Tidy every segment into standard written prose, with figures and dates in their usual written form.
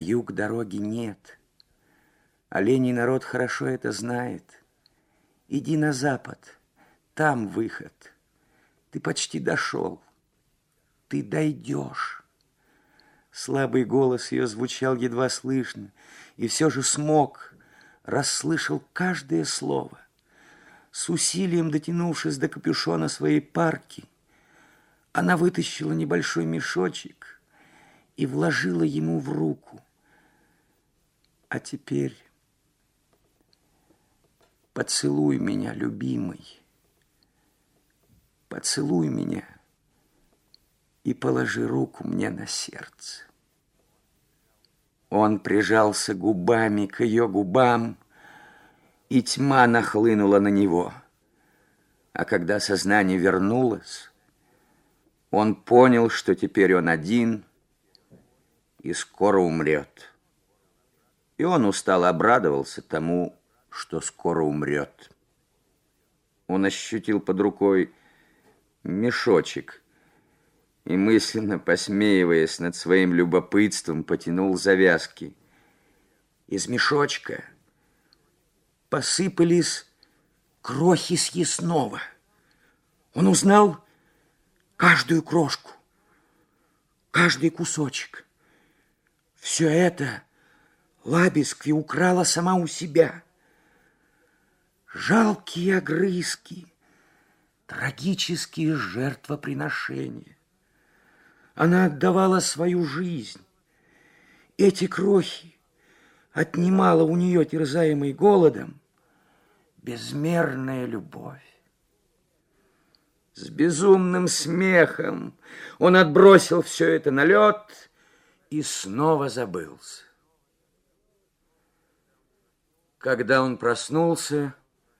юг дороги нет. Оленей народ хорошо это знает. Иди на запад, там выход. Ты почти дошел. Ты дойдешь. Слабый голос ее звучал едва слышно, и все же смог, расслышал каждое слово. С усилием дотянувшись до капюшона своей парки, она вытащила небольшой мешочек и вложила ему в руку. А теперь поцелуй меня, любимый. Поцелуй меня и положи руку мне на сердце. Он прижался губами к ее губам, и тьма нахлынула на него. А когда сознание вернулось, он понял, что теперь он один и скоро умрет. И он устало обрадовался тому, что скоро умрет. Он ощутил под рукой мешочек и, мысленно посмеиваясь над своим любопытством, потянул завязки. Из мешочка посыпались крохи съестного. Он узнал каждую крошку, каждый кусочек. Все это Лабискви украла сама у себя. Жалкие огрызки, трагические жертвоприношения. Она отдавала свою жизнь. Эти крохи отнимала у нее, терзаемой голодом, безмерная любовь. С безумным смехом он отбросил все это на лед и снова забылся. Когда он проснулся,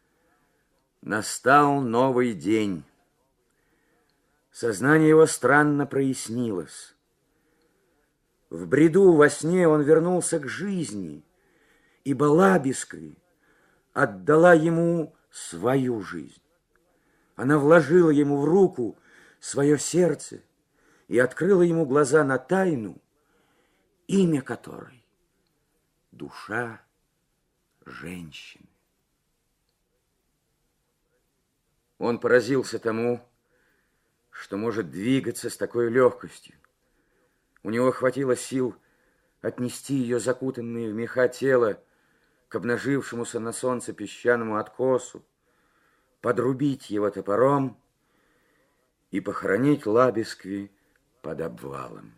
настал новый день. Сознание его странно прояснилось. В бреду во сне он вернулся к жизни, ибо Лабискви отдала ему свою жизнь. Она вложила ему в руку свое сердце и открыла ему глаза на тайну, имя которой — душа женщины. Он поразился тому, что может двигаться с такой легкостью. У него хватило сил отнести ее закутанное в меха тело к обнажившемуся на солнце песчаному откосу, подрубить его топором и похоронить Лабискви под обвалом.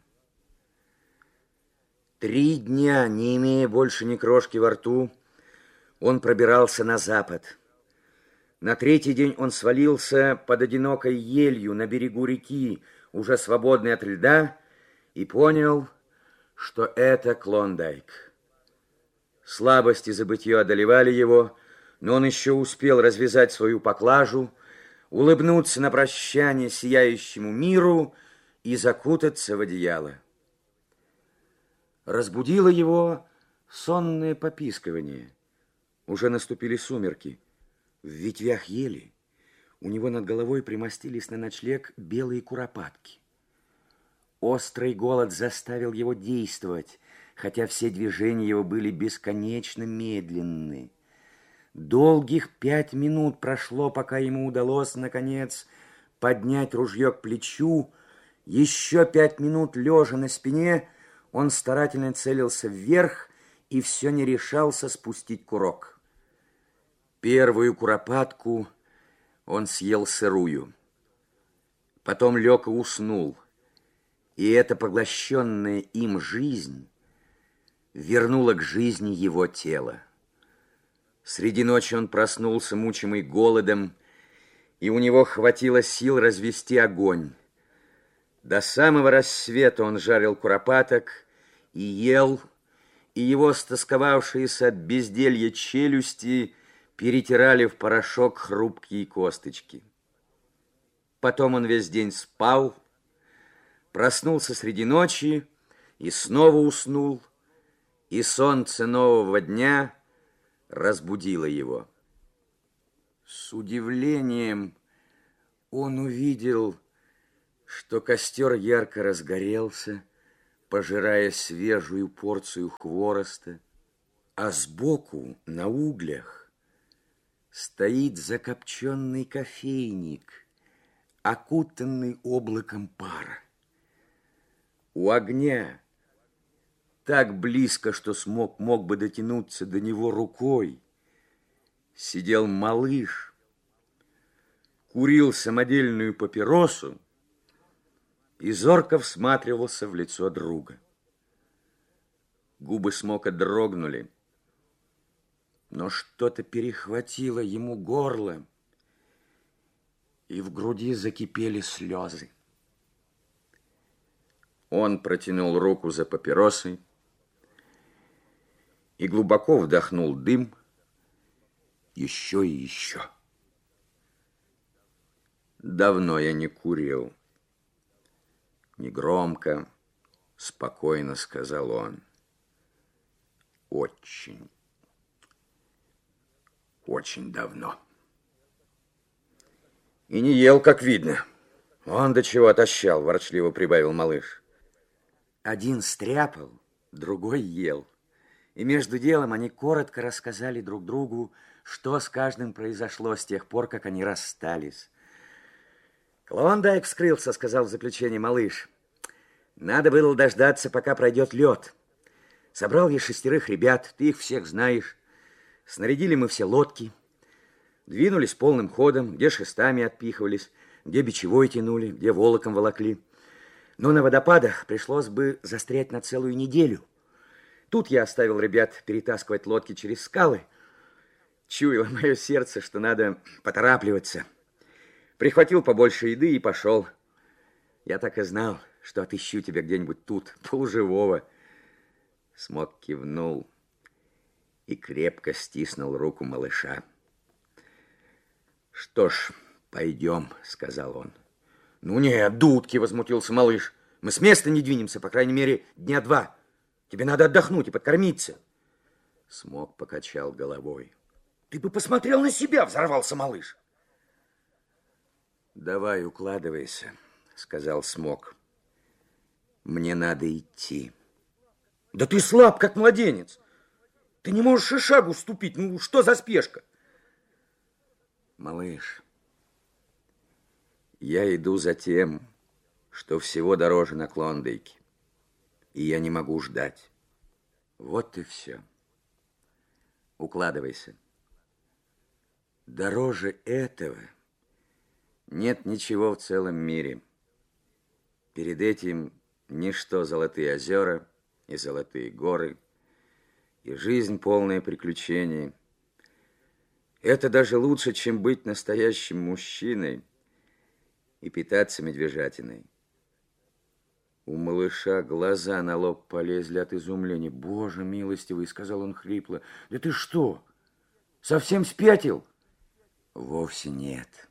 3 дня, не имея больше ни крошки во рту, он пробирался на запад. На 3-й день он свалился под одинокой елью на берегу реки, уже свободной от льда, и понял, что это Клондайк. Слабость и забытье одолевали его, но он еще успел развязать свою поклажу, улыбнуться на прощание сияющему миру и закутаться в одеяло. Разбудило его сонное попискивание. Уже наступили сумерки. В ветвях ели у него над головой примостились на ночлег белые куропатки. Острый голод заставил его действовать, хотя все движения его были бесконечно медленны. Долгих 5 минут прошло, пока ему удалось, наконец, поднять ружье к плечу. Еще 5 минут, лежа на спине, он старательно целился вверх и все не решался спустить курок. Первую куропатку он съел сырую. Потом лег и уснул. И эта поглощенная им жизнь вернула к жизни его тело. Среди ночи он проснулся, мучимый голодом, и у него хватило сил развести огонь. До самого рассвета он жарил куропаток и ел, и его стосковавшиеся от безделья челюсти перетирали в порошок хрупкие косточки. Потом он весь день спал, проснулся среди ночи и снова уснул, и солнце нового дня разбудило его. С удивлением он увидел, что костер ярко разгорелся, пожирая свежую порцию хвороста, а сбоку на углях стоит закопченный кофейник, окутанный облаком пара. У огня, так близко, что Смок мог бы дотянуться до него рукой, сидел малыш, курил самодельную папиросу и зорко всматривался в лицо друга. Губы Смока дрогнули, но что-то перехватило ему горло, и в груди закипели слезы. Он протянул руку за папиросой и глубоко вдохнул дым еще и еще. Давно я не курил. Негромко, спокойно сказал он. Очень давно. И не ел, как видно. Он до чего отощал, ворчливо прибавил малыш. Один стряпал, другой ел. И между делом они коротко рассказали друг другу, что с каждым произошло с тех пор, как они расстались. Клондайк вскрылся, сказал в заключение малыш. Надо было дождаться, пока пройдет лед. Собрал я 6 ребят, ты их всех знаешь. Снарядили мы все лодки. Двинулись полным ходом, где шестами отпихивались, где бичевой тянули, где волоком волокли. Но на водопадах пришлось бы застрять на целую неделю. Тут я оставил ребят перетаскивать лодки через скалы. Чуяло мое сердце, что надо поторапливаться. Прихватил побольше еды и пошел. Я так и знал, что отыщу тебя где-нибудь тут, полуживого. Смок кивнул и крепко стиснул руку малыша. Что ж, пойдем, сказал он. Ну нет, дудки, возмутился малыш. Мы с места не двинемся, по крайней мере, 2 дня. Тебе надо отдохнуть и подкормиться. Смок покачал головой. Ты бы посмотрел на себя, взорвался малыш. Давай укладывайся, сказал Смок. Мне надо идти. Да ты слаб, как младенец. Ты не можешь и шагу ступить. Ну, что за спешка? Малыш, я иду за тем, что всего дороже на Клондайке. И я не могу ждать. Вот и все. Укладывайся. Дороже этого нет ничего в целом мире. Перед этим ничто золотые озера и золотые горы, и жизнь полная приключений. Это даже лучше, чем быть настоящим мужчиной и питаться медвежатиной. У малыша глаза на лоб полезли от изумления. Боже милостивый, сказал он хрипло. Да ты что, совсем спятил? Вовсе нет.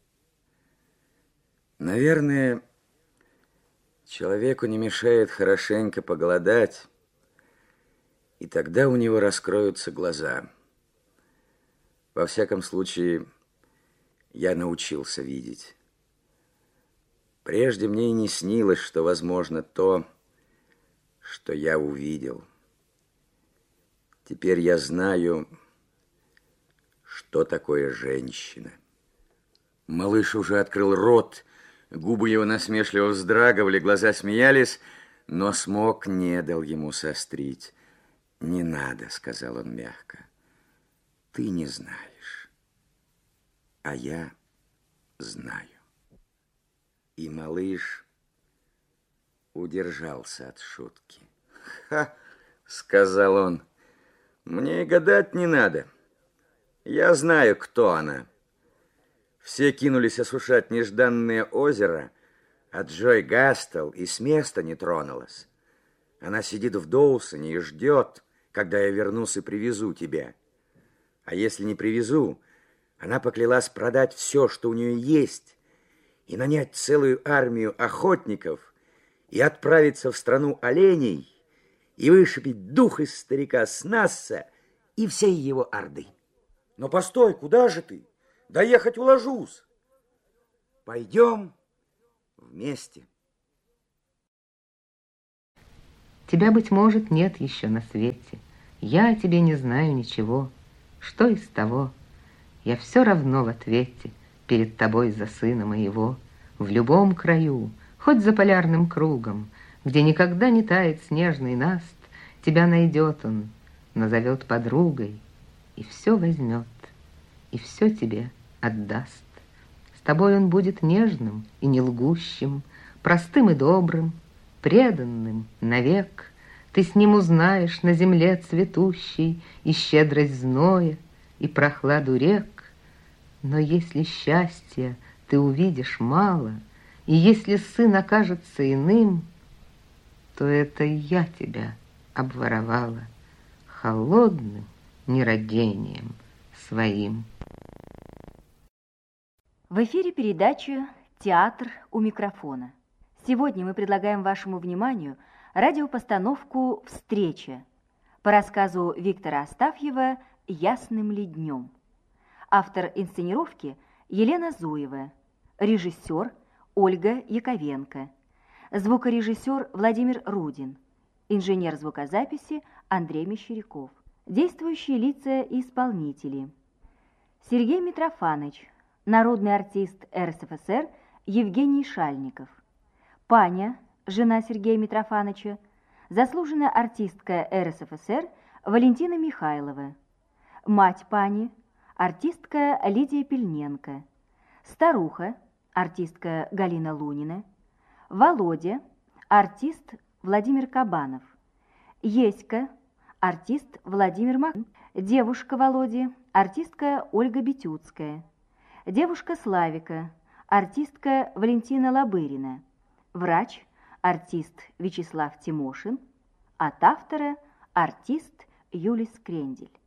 Наверное, человеку не мешает хорошенько поголодать, и тогда у него раскроются глаза. Во всяком случае, я научился видеть. Прежде мне и не снилось, что возможно то, что я увидел. Теперь я знаю, что такое женщина. Малыш уже открыл рот, губы его насмешливо вздрагивали, глаза смеялись, но Смок не дал ему сострить. «Не надо», — сказал он мягко. «Ты не знаешь, а я знаю». И малыш удержался от шутки. «Ха!» — сказал он. «Мне и гадать не надо. Я знаю, кто она». Все кинулись осушать нежданное озеро, а Джой Гастел и с места не тронулась. Она сидит в Доусоне и ждет, когда я вернусь и привезу тебя. А если не привезу, она поклялась продать все, что у нее есть, и нанять целую армию охотников, и отправиться в страну оленей, и вышибить дух из старика Снасса и всей его орды. Но постой, куда же ты? Доехать уложусь. Пойдем вместе. Тебя, быть может, нет еще на свете. Я о тебе не знаю ничего. Что из того? Я все равно в ответе перед тобой за сына моего. В любом краю, хоть за полярным кругом, где никогда не тает снежный наст, тебя найдет он, назовет подругой, и все возьмет, и все тебе отдаст. С тобой он будет нежным и не лгущим, простым и добрым, преданным навек. Ты с ним узнаешь на земле цветущей и щедрость зноя, и прохладу рек. Но если счастья ты увидишь мало, и если сын окажется иным, то это я тебя обворовала холодным нерадением своим. В эфире передача «Театр у микрофона». Сегодня мы предлагаем вашему вниманию радиопостановку «Встреча» по рассказу Виктора Астафьева «Ясным ли днем». Автор инсценировки Елена Зуева, режиссер Ольга Яковенко, звукорежиссер Владимир Рудин, инженер звукозаписи Андрей Мещеряков. Действующие лица и исполнители: Сергей Митрофанович, народный артист РСФСР Евгений Шальников, Паня, жена Сергея Митрофановича, заслуженная артистка РСФСР Валентина Михайлова, мать Пани, артистка Лидия Пельненко, старуха, артистка Галина Лунина, Володя, артист Владимир Кабанов, Еська, артист Владимир Махин, девушка Володи, артистка Ольга Бетюцкая, девушка Славика, артистка Валентина Лобырина, врач, артист Вячеслав Тимошин, от автора артист Юлис Крендель.